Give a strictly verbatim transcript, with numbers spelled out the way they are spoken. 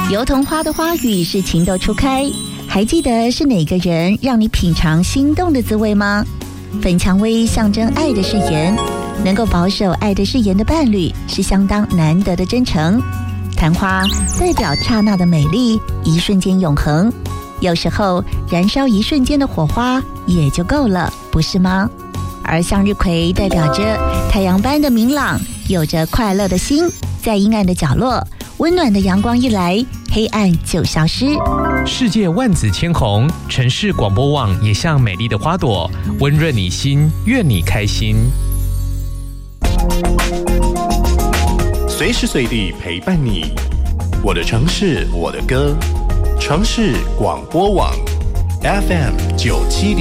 油桐花的花语是情窦初开，还记得是哪个人让你品尝心动的滋味吗？粉蔷薇象征爱的誓言，能够保守爱的誓言的伴侣是相当难得的真诚。昙花代表刹那的美丽，一瞬间永恒。有时候燃烧一瞬间的火花也就够了，不是吗？而向日葵代表着太阳般的明朗，有着快乐的心，在阴暗的角落，温暖的阳光一来，黑暗就消失。 世界万紫千红，城市广播网也像美丽的花朵，温润你心，愿你开心。 随时随地陪伴你，我的城市，我的歌，城市广播网 F M 九七点。